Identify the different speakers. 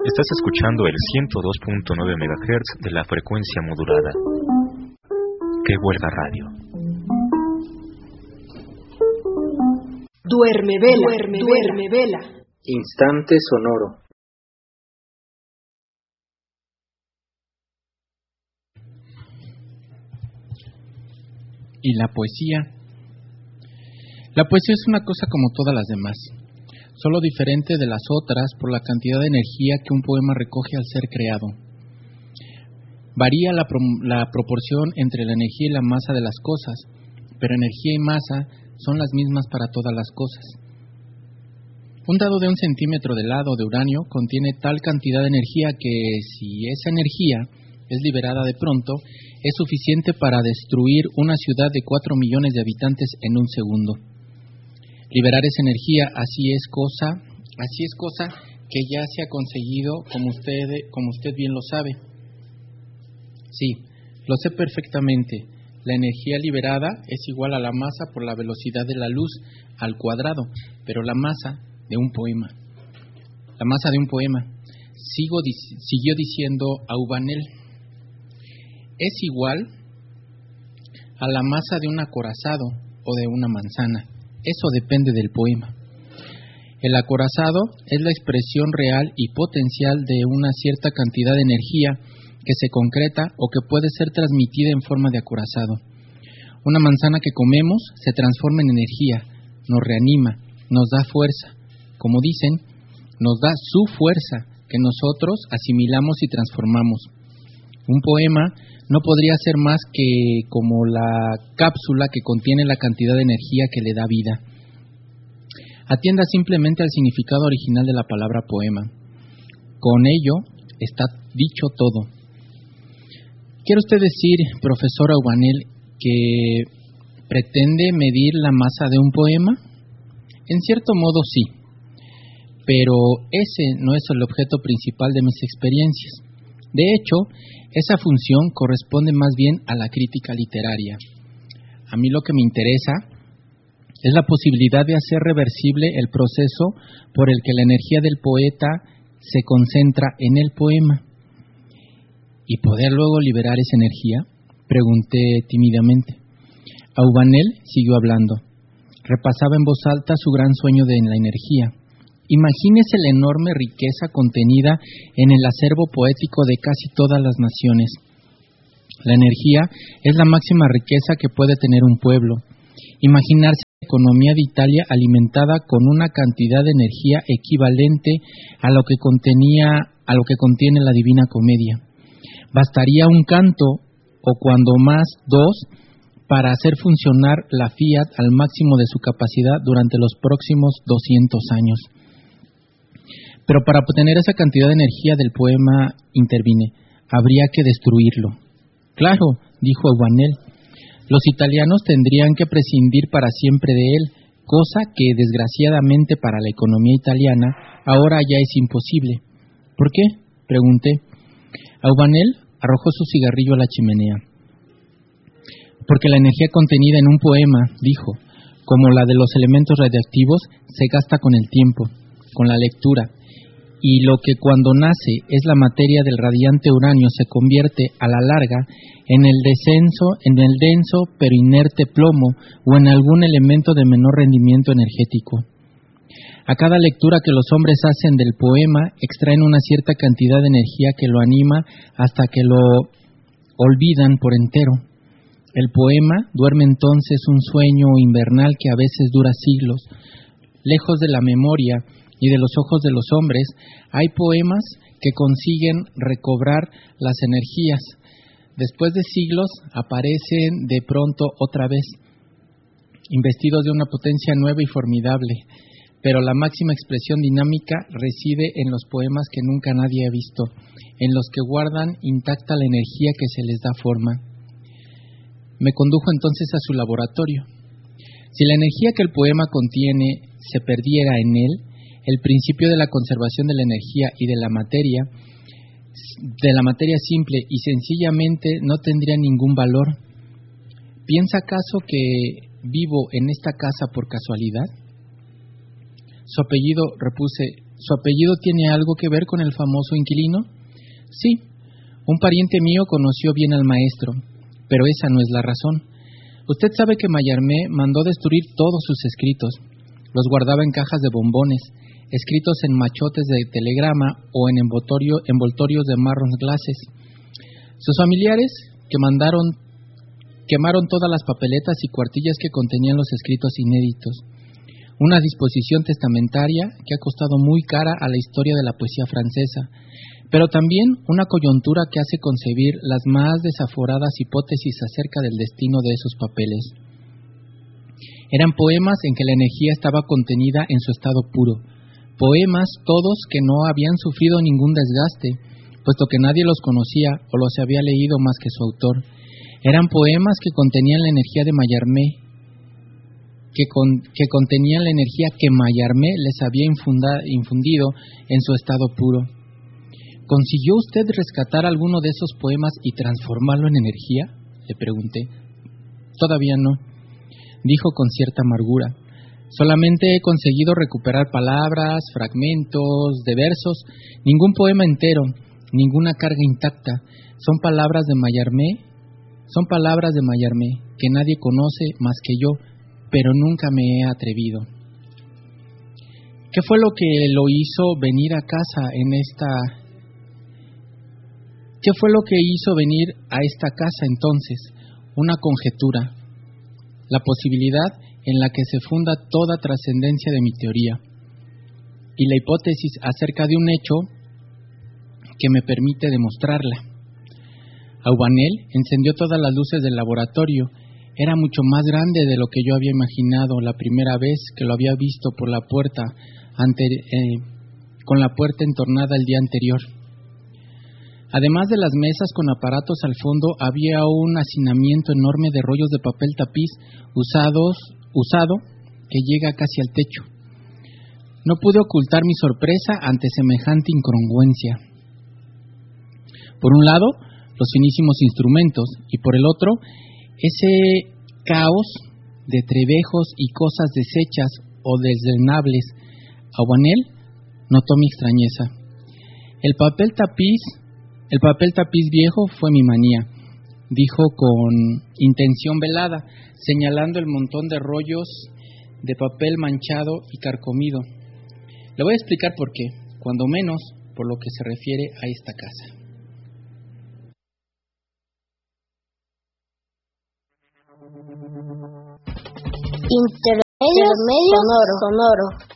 Speaker 1: Estás escuchando el 102.9 MHz de la frecuencia modulada. Que vuelva radio.
Speaker 2: Duerme vela, duerme vela.
Speaker 3: Instante sonoro.
Speaker 4: Y la poesía. La poesía es una cosa como todas las demás, solo diferente de las otras por la cantidad de energía que un poema recoge al ser creado. Varía la proporción entre la energía y la masa de las cosas, pero energía y masa son las mismas para todas las cosas. Un dado de 1 centímetro de helado de uranio contiene tal cantidad de energía que, si esa energía es liberada de pronto, es suficiente para destruir una ciudad de 4 millones de habitantes en un segundo. Liberar esa energía, así es cosa que ya se ha conseguido, como usted bien lo sabe. Sí, lo sé perfectamente. La energía liberada es igual a la masa por la velocidad de la luz al cuadrado, pero la masa de un poema. La masa de un poema, siguió diciendo Aubanel, es igual a la masa de un acorazado o de una manzana. Eso depende del poema. El acorazado es la expresión real y potencial de una cierta cantidad de energía que se concreta o que puede ser transmitida en forma de acorazado. Una manzana que comemos se transforma en energía, nos reanima, nos da fuerza. Como dicen, nos da su fuerza que nosotros asimilamos y transformamos. Un poema no podría ser más que como la cápsula que contiene la cantidad de energía que le da vida. Atienda simplemente al significado original de la palabra poema. Con ello está dicho todo. ¿Quiere usted decir, profesor Aubanel, que pretende medir la masa de un poema? En cierto modo sí, pero ese no es el objeto principal de mis experiencias. De hecho, esa función corresponde más bien a la crítica literaria. A mí lo que me interesa es la posibilidad de hacer reversible el proceso por el que la energía del poeta se concentra en el poema. ¿Y poder luego liberar esa energía?, pregunté tímidamente. Aubanel siguió hablando. Repasaba en voz alta su gran sueño de la energía. Imagínese la enorme riqueza contenida en el acervo poético de casi todas las naciones. La energía es la máxima riqueza que puede tener un pueblo. Imaginarse la economía de Italia alimentada con una cantidad de energía equivalente a lo que contiene la Divina Comedia. Bastaría un canto, o cuando más 2, para hacer funcionar la Fiat al máximo de su capacidad durante los próximos 200 años. Pero para obtener esa cantidad de energía del poema, intervine, habría que destruirlo. Claro, dijo Aubanel, los italianos tendrían que prescindir para siempre de él, cosa que desgraciadamente para la economía italiana ahora ya es imposible. ¿Por qué?, pregunté. Aubanel arrojó su cigarrillo a la chimenea. Porque la energía contenida en un poema, dijo, como la de los elementos radiactivos, se gasta con el tiempo, con la lectura, y lo que cuando nace es la materia del radiante uranio se convierte a la larga en el denso pero inerte plomo o en algún elemento de menor rendimiento energético. A cada lectura que los hombres hacen del poema extraen una cierta cantidad de energía que lo anima hasta que lo olvidan por entero. El poema duerme entonces un sueño invernal que a veces dura siglos. Lejos de la memoria y de los ojos de los hombres, hay poemas que consiguen recobrar las energías. Después de siglos aparecen de pronto otra vez, investidos de una potencia nueva y formidable, pero la máxima expresión dinámica reside en los poemas que nunca nadie ha visto, en los que guardan intacta la energía que se les da forma. Me condujo entonces a su laboratorio. Si la energía que el poema contiene se perdiera en él, el principio de la conservación de la energía y de la materia simple y sencillamente no tendría ningún valor. ¿Piensa acaso que vivo en esta casa por casualidad? Su apellido, repuse, ¿Su apellido tiene algo que ver con el famoso inquilino? Sí, un pariente mío conoció bien al maestro, pero esa no es la razón. Usted sabe que Mallarmé mandó destruir todos sus escritos. Los guardaba en cajas de bombones, escritos en machotes de telegrama o en envoltorios de marron glaces. Sus familiares quemaron todas las papeletas y cuartillas que contenían los escritos inéditos. Una disposición testamentaria que ha costado muy cara a la historia de la poesía francesa, pero también una coyuntura que hace concebir las más desaforadas hipótesis acerca del destino de esos papeles. Eran poemas en que la energía estaba contenida en su estado puro, poemas todos que no habían sufrido ningún desgaste, puesto que nadie los conocía o los había leído más que su autor. Eran poemas que contenían la energía de Mallarmé, que contenían la energía que Mallarmé les había infundido en su estado puro. ¿Consiguió usted rescatar alguno de esos poemas y transformarlo en energía?, le pregunté. Todavía no, dijo con cierta amargura. Solamente he conseguido recuperar palabras, fragmentos de versos, ningún poema entero, ninguna carga intacta. Son palabras de Mallarmé que nadie conoce más que yo, pero nunca me he atrevido. ¿Qué fue lo que lo hizo venir a casa ¿Qué fue lo que hizo venir a esta casa entonces? Una conjetura, la posibilidad en la que se funda toda trascendencia de mi teoría, y la hipótesis acerca de un hecho que me permite demostrarla. Aubanel encendió todas las luces del laboratorio. Era mucho más grande de lo que yo había imaginado la primera vez que lo había visto por la puerta con la puerta entornada el día anterior. Además de las mesas con aparatos al fondo, había un hacinamiento enorme de rollos de papel tapiz usado que llega casi al techo. No pude ocultar mi sorpresa ante semejante incongruencia. Por un lado, los finísimos instrumentos, y por el otro, ese caos de trebejos y cosas deshechas o desdeñables. Aubanel notó mi extrañeza. El papel tapiz viejo fue mi manía, dijo con intención velada, señalando el montón de rollos de papel manchado y carcomido. Le voy a explicar por qué, cuando menos por lo que se refiere a esta casa.
Speaker 5: Intermedio sonoro.